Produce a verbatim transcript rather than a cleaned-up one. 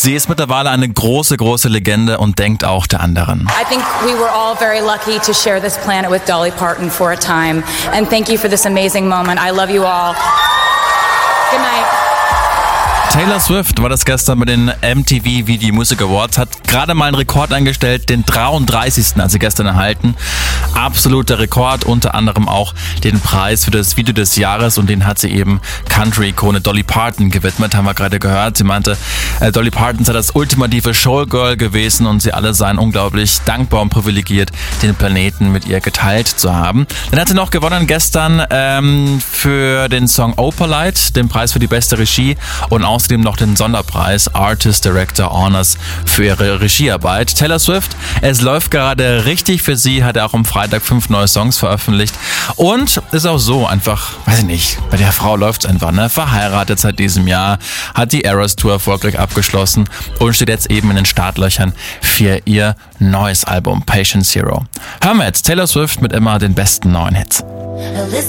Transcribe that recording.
Sie ist mittlerweile eine große, große Legende und denkt auch der anderen. I think we were all very lucky to share this planet with Dolly Parton for a time. And thank you for this amazing moment. I love you all. Good night. Taylor Swift war das gestern bei den M T V Video Music Awards, hat gerade mal einen Rekord eingestellt, den dreiunddreißigsten hat sie gestern erhalten. Absoluter Rekord, unter anderem auch den Preis für das Video des Jahres und den hat sie eben Country-Ikone Dolly Parton gewidmet, haben wir gerade gehört. Sie meinte, äh, Dolly Parton sei das ultimative Showgirl gewesen und sie alle seien unglaublich dankbar und privilegiert, den Planeten mit ihr geteilt zu haben. Dann hat sie noch gewonnen gestern ähm, für den Song Opalite, den Preis für die beste Regie und außerdem noch den Sonderpreis Artist Director Honors für ihre Regiearbeit. Taylor Swift, es läuft gerade richtig für sie, hat er auch am Freitag fünf neue Songs veröffentlicht und ist auch so einfach, weiß ich nicht, bei der Frau läuft's einfach, ne? Verheiratet seit diesem Jahr, hat die Eras Tour erfolgreich abgeschlossen und steht jetzt eben in den Startlöchern für ihr neues Album Patient Zero. Hören wir jetzt Taylor Swift mit immer den besten neuen Hits.